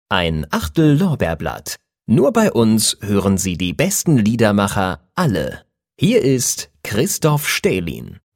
Ein Achtel Lorbeerblatt. Nur bei uns hören Sie die besten Liedermacher alle. Hier ist Christoph Stählin.